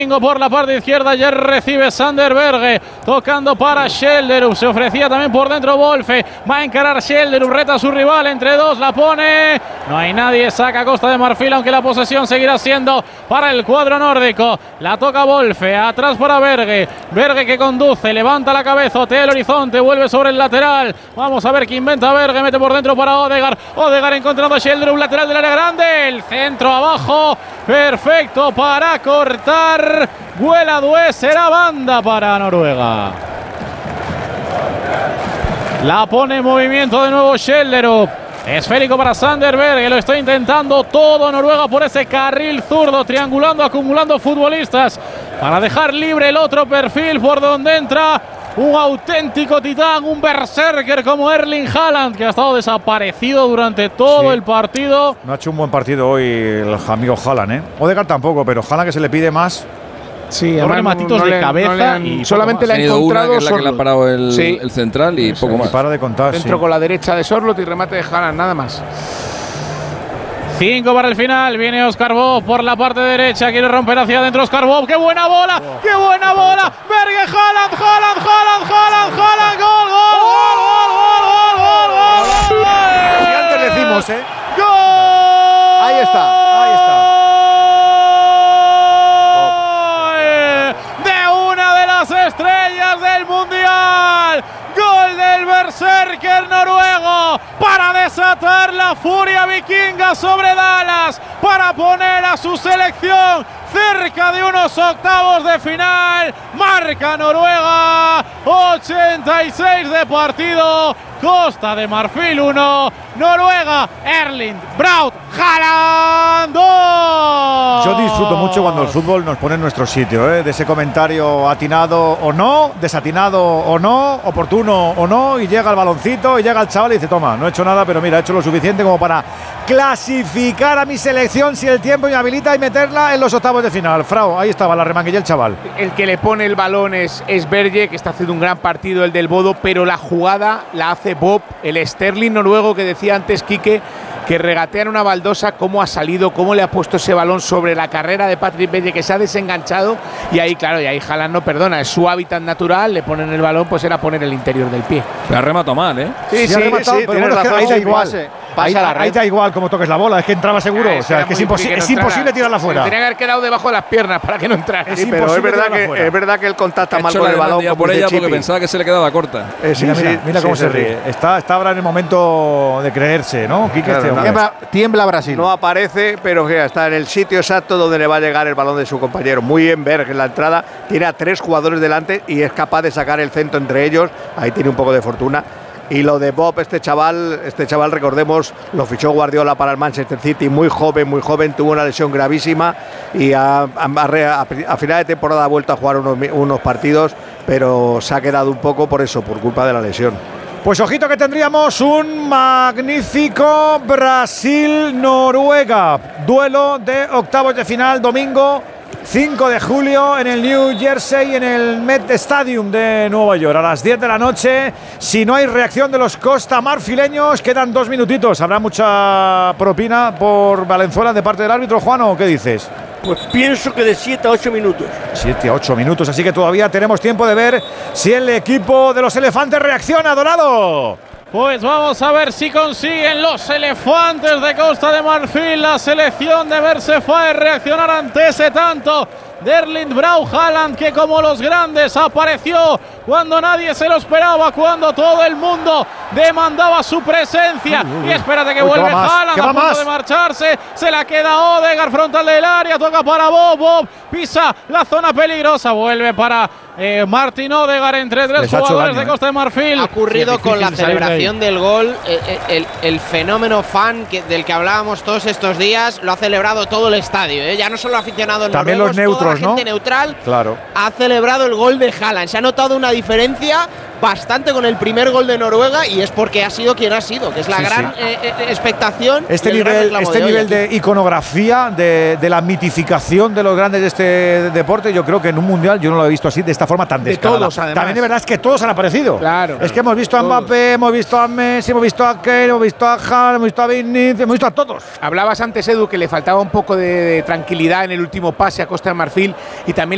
Por la parte izquierda ya recibe Sander Berge, tocando para Schelderup, se ofrecía también por dentro Wolfe, va a encarar Schelderup, reta a su rival, entre dos la pone, no hay nadie, saca Costa de Marfil, aunque la posesión seguirá siendo para el cuadro nórdico, la toca Wolfe, atrás para Berge, Berge que conduce, levanta la cabeza, otea el horizonte, vuelve sobre el lateral, vamos a ver qué inventa Berge, mete por dentro para Odegaard encontrando a Schelderup, lateral del área grande, el centro abajo, perfecto para cortar. Vuela Due, será banda para Noruega. La pone en movimiento de nuevo Schelderup. Esférico para Sander Berge, lo está intentando todo Noruega por ese carril zurdo, triangulando, acumulando futbolistas para dejar libre el otro perfil por donde entra un auténtico titán, un berserker como Erling Haaland, que ha estado desaparecido durante todo el partido. No ha hecho un buen partido hoy el amigo Haaland, ¿eh? Odegaard tampoco, pero Haaland que se le pide más. Sí, dos rematitos de cabeza y solamente le ha encontrado una, que es la que le ha parado el central y poco más. Para de contar. Dentro con la derecha de Sorloth y remate de Haaland, nada más. 5 para el final, viene Oscar Bob por la parte derecha, quiere romper hacia adentro Oscar Bob, ¡qué buena bola! ¡Qué buena bola! Berge, Haaland, gol, gol. Y antes decimos, ¡Gol! Ahí está. Estrellas del Mundial, gol del berserker noruego para desatar la furia vikinga sobre Dallas, para poner a su selección cerca de unos octavos de final. Marca Noruega, 86 de partido, Costa de Marfil 1, Noruega, Erling Braut Haaland 2. Yo disfruto mucho cuando el fútbol nos pone en nuestro sitio, de ese comentario atinado o no, desatinado o no, oportuno o no, y llega el baloncito y llega el chaval y dice, toma, no he hecho nada, pero mira, he hecho lo suficiente como para clasificar a mi selección si el tiempo me habilita y meterla en los octavos de final. Frau, ahí estaba la remanguilla el chaval. El que le pone el balón es Berge, que está haciendo un gran partido el del Bodo, pero la jugada la hace Bob, el Sterling noruego que decía antes Quique, que regatea en una baldosa, cómo ha salido, cómo le ha puesto ese balón sobre la carrera de Patrick Berge, que se ha desenganchado, y ahí claro, y ahí Haaland no perdona, es su hábitat natural, le ponen el balón, pues era poner el interior del pie. Se ha rematado mal, Sí, pero bueno, ahí da igual. Ahí da igual cómo toques la bola, es que entraba seguro, o sea, es que es imposible tirarla fuera. Se tenía que haber quedado debajo de las piernas para que no entrara. Sí, pero es verdad que él contacta mal con el balón por ella porque pensaba que se le quedaba corta. Mira cómo se ríe. Está ahora en el momento de creerse, ¿no? Quique, tiembla Brasil. No aparece, pero está en el sitio exacto donde le va a llegar el balón de su compañero. Muy bien Berge en la entrada, tiene a 3 jugadores delante y es capaz de sacar el centro entre ellos. Ahí tiene un poco de fortuna. Y lo de Bob, este chaval, recordemos, lo fichó Guardiola para el Manchester City, muy joven, tuvo una lesión gravísima y a final de temporada ha vuelto a jugar unos partidos, pero se ha quedado un poco por culpa de la lesión. Pues ojito que tendríamos un magnífico Brasil-Noruega, duelo de octavos de final, domingo 5 de julio en el New Jersey, en el Met Stadium de Nueva York, a las 10 de la noche. Si no hay reacción de los costamarfileños, quedan 2 minutitos. ¿Habrá mucha propina por Valenzuela de parte del árbitro, Juan, o qué dices? Pues pienso que de 7 a 8 minutos. 7 a 8 minutos, así que todavía tenemos tiempo de ver si el equipo de los elefantes reacciona, Dorado. Pues vamos a ver si consiguen los elefantes de Costa de Marfil, la selección de Mersefae, reaccionar ante ese tanto de Erling Braut Haaland, que como los grandes apareció cuando nadie se lo esperaba, cuando todo el mundo demandaba su presencia. Y espérate que vuelve Haaland a punto de marcharse, se la queda Odegaard frontal del área, toca para Bob, pisa la zona peligrosa, vuelve para Martin Odegaard entre 3 jugadores de Costa de Marfil. Ha ocurrido con la celebración del gol, el fenómeno fan del que hablábamos todos estos días, lo ha celebrado todo el estadio, ya no solo aficionados también noruegos, los neutros, toda la gente neutral, claro, ha celebrado el gol de Haaland. Se ha notado una diferencia bastante con el primer gol de Noruega, y es porque ha sido quien ha sido, que es la gran expectación. Este nivel de iconografía, de la mitificación de los grandes de este deporte, yo creo que en un mundial yo no lo he visto así, de esta forma tan descarada. De todos, además. También de verdad es que todos han aparecido. Claro. Es que hemos visto a Mbappé, hemos visto a Messi, hemos visto a Kane, hemos visto a Haaland, hemos visto a Vinicius, hemos visto a todos. Hablabas antes, Edu, que le faltaba un poco de tranquilidad en el último pase a Costa de Marfil, y también